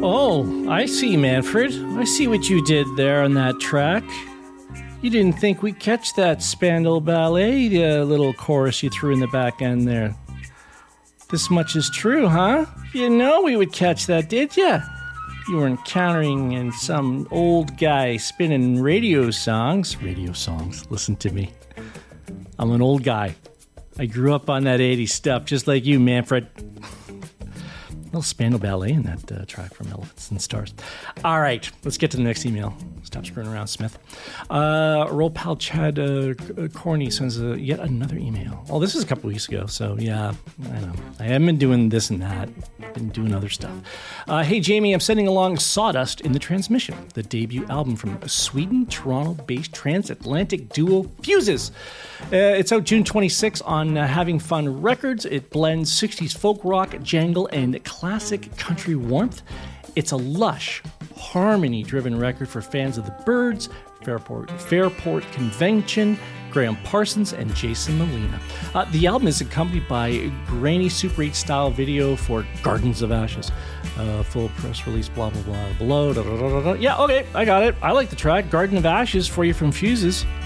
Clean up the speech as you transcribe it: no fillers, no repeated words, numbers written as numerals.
Oh, I see, Manfred. I see what you did there on that track. You didn't think we'd catch that Spandau Ballet little chorus you threw in the back end there. This much is true, huh? You didn't know we would catch that, did ya? You were encountering in some old guy spinning radio songs. Radio songs, listen to me. I'm an old guy. I grew up on that 80s stuff, just like you, Manfred. Little Spandau Ballet in that track from Elephants and Stars. All right, let's get to the next email. Stop screwing around, Smith. Roll pal Chad Corney sends yet another email. Oh, this is a couple weeks ago, so yeah, I know. I haven't been doing this and that. I've been doing other stuff. Hey, Jamie, I'm sending along Sawdust in the Transmission, the debut album from Sweden, Toronto-based transatlantic duo Fuses. It's out June 26 on Having Fun Records. It blends 60s folk rock, jangle, and classic country warmth. It's a lush, harmony-driven record for fans of the Byrds, Fairport Convention, Graham Parsons, and Jason Molina. The album is accompanied by a grainy Super 8 style video for Gardens of Ashes. Full press release, blah, blah, blah, below. Da, da, da, da, da. Yeah, okay, I got it. I like the track. Garden of Ashes for you from Fuses.